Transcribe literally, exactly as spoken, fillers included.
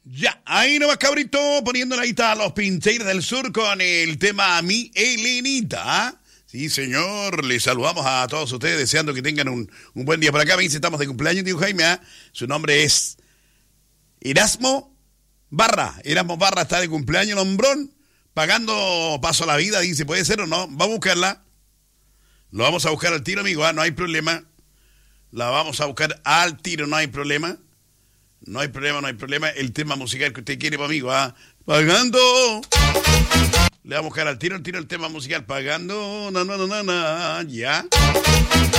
Ya, ahí nomás, cabrito, poniendo la lista a los Pincheiros del Sur con el tema Mi Elenita. Sí, señor, les saludamos a todos ustedes, deseando que tengan un, un buen día por acá. Me dice, estamos de cumpleaños, tío Jaime, ¿eh? Su nombre es Erasmo Barra. Erasmo Barra está de cumpleaños, nombrón, pagando paso a la vida, dice, ¿puede ser o no? Vamos a buscarla. Lo vamos a buscar al tiro, amigo, ¿eh? No hay problema. La vamos a buscar al tiro, no hay problema. No hay problema, no hay problema. El tema musical que usted quiere, pues, amigo, ¿ah? Pagando. Le vamos a buscar al tiro, al tiro el tema musical. Pagando. Na, na, na, na, na. Ya.